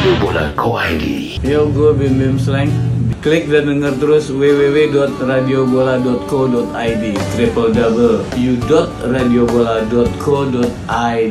Radio Bola Co.id. Yo, gue Bim Bim Slang. Klik dan denger terus www.radiobola.co.id www.radiobola.co.id